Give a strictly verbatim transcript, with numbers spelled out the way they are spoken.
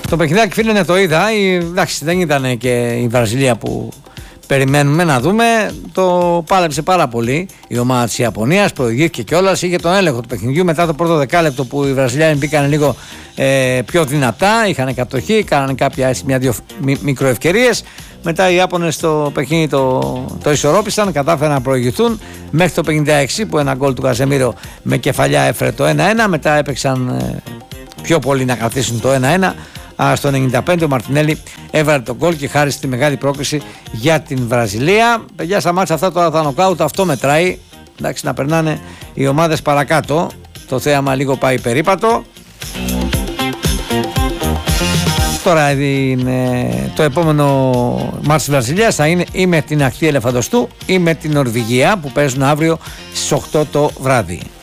Το παιχνιδάκι, φίλε, ναι, το είδα. Η, εντάξει, δεν ήταν και η Βραζιλία που περιμένουμε να δούμε. Το πάλεψε πάρα πολύ η ομάδα της Ιαπωνίας. Προηγήθηκε κιόλας. Είχε τον έλεγχο του παιχνιδιού. Μετά το πρώτο δεκάλεπτο που οι Βραζιλιάνοι μπήκαν λίγο ε, πιο δυνατά. Είχαν κατοχή, κάνανε κάποια μια-δυο μικροευκαιρίες. Μετά οι Ιάπωνες το παιχνίδι το, το ισορρόπησαν. Κατάφεραν να προηγηθούν μέχρι το πενήντα έξι που ένα γκολ του Καζεμίρο με κεφαλιά έφερε το ένα ένα. Μετά έπαιξαν ε, πιο πολύ να κρατήσουν το ένα ένα. Στο ενενήντα πέντε ο Μαρτινέλη έβαλε τον γκολ και χάρισε τη μεγάλη πρόκριση για την Βραζιλία. Παιδιά, στα μάτσα αυτά τώρα τα νοκάουτ, αυτό μετράει. Εντάξει, να περνάνε οι ομάδες παρακάτω. Το θέαμα λίγο πάει περίπατο. Τώρα είναι το επόμενο μάτς της Βραζιλίας θα είναι ή με την ακτή Ελεφαντοστού ή με την Νορβηγία που παίζουν αύριο στις οκτώ το βράδυ.